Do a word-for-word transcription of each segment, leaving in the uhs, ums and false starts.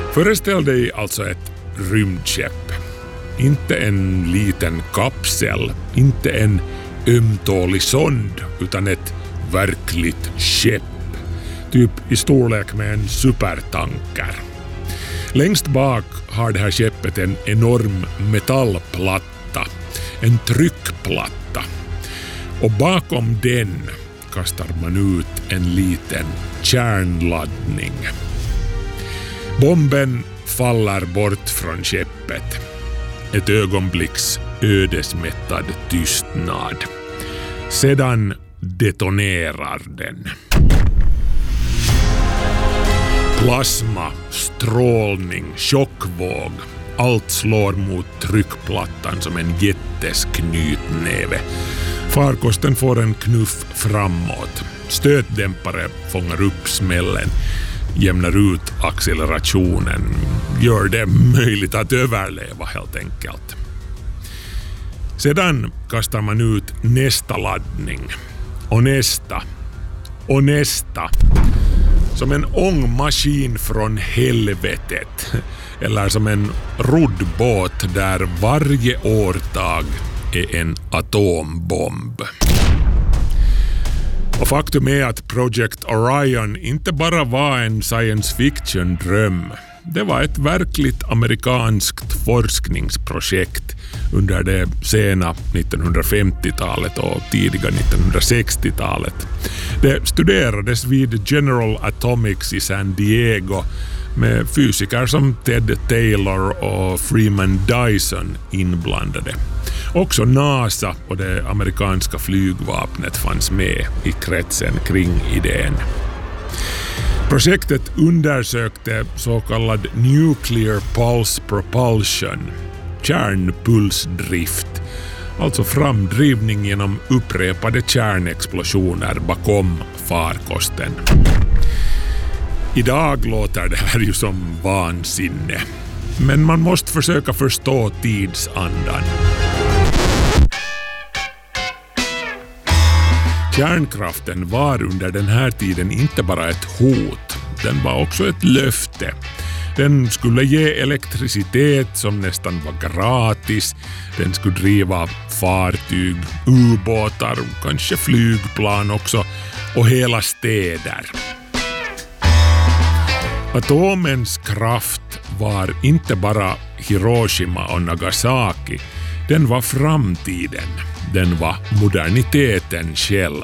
Föreställ dig alltså ett rymdskepp. Inte en liten kapsel, inte en ömtålig sond, utan ett verkligt skepp. Typ i storlek med en supertanker. Längst bak har det här skeppet en enorm metallplatta, en tryckplatta. Och bakom den kastar man ut en liten kärnladdning. Bomben faller bort från skeppet. Ett ögonblicks ödesmättad tystnad. Sedan detonerar den. Plasma, strålning, chockvåg. Allt slår mot tryckplattan som en jättesknytnäve. Farkosten får en knuff framåt. Stötdämpare fångar upp smällen, jämnar ut accelerationen, gör det möjligt att överleva helt enkelt. Sedan kastar man ut nästa laddning. Och nästa. Och nästa. Som en ångmaskin från helvetet. Eller som en roddbåt där varje årtag är en atombomb. Och faktum är att Project Orion inte bara var en science fiction-dröm. Det var ett verkligt amerikanskt forskningsprojekt under det sena nittonhundrafemtiotalet och tidiga nittonhundrasextiotalet. Det studerades vid General Atomics i San Diego med fysiker som Ted Taylor och Freeman Dyson inblandade. Också NASA och det amerikanska flygvapnet fanns med i kretsen kring idén. Projektet undersökte så kallad Nuclear Pulse Propulsion, kärnpulsdrift, alltså framdrivning genom upprepade kärnexplosioner bakom farkosten. Idag låter det här ju som vansinne, men man måste försöka förstå tidsandan. Kärnkraften var under den här tiden inte bara ett hot, den var också ett löfte. Den skulle ge elektricitet som nästan var gratis, den skulle driva fartyg, ubåtar, kanske flygplan också och hela städer. Atomens kraft var inte bara Hiroshima och Nagasaki, den var framtiden. Den var moderniteten själv.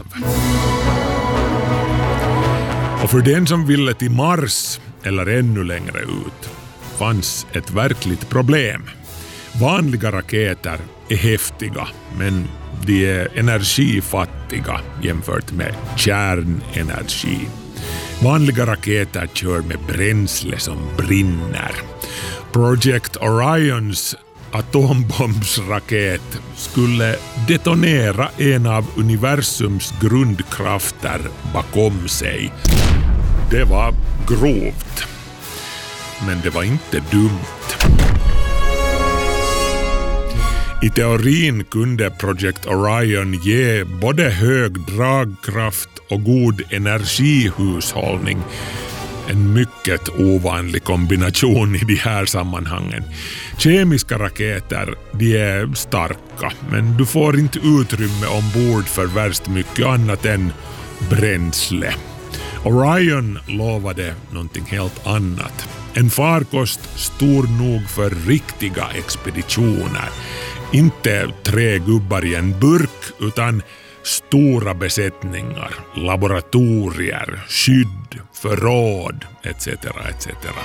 Och för den som ville till Mars eller ännu längre ut fanns ett verkligt problem. Vanliga raketer är häftiga, men de är energifattiga jämfört med kärnenergi. Vanliga raketer kör med bränsle som brinner. Project Orions atombombsraket skulle detonera en av universums grundkrafter bakom sig. Det var grovt, men det var inte dumt. I teorin kunde Project Orion ge både hög dragkraft och god energihushållning. En mycket ovanlig kombination i de här sammanhangen. Kemiska raketer, de är starka, men du får inte utrymme ombord för värst mycket annat än bränsle. Orion lovade någonting helt annat. En farkost stor nog för riktiga expeditioner. Inte tre gubbar i en burk, utan stora besättningar, laboratorier, skydd, förråd, et cetera et cetera.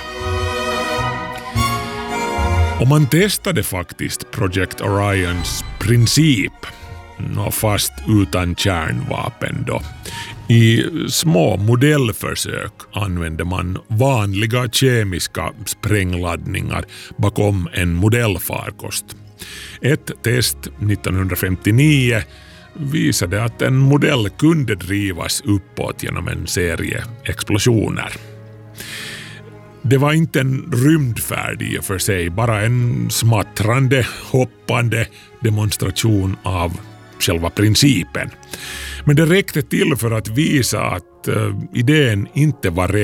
Och man testade faktiskt Project Orions princip, fast utan kärnvapen då. I små modellförsök använde man vanliga kemiska sprängladdningar bakom en modellfarkost. Ett test nittonhundrafemtionio visade att en modell kunde drivas uppåt genom en serie explosioner. Det var inte en rymdfärd i och för sig, bara en smattrande, hoppande demonstration av själva principen. Men det räckte till för att visa att uh, idén inte var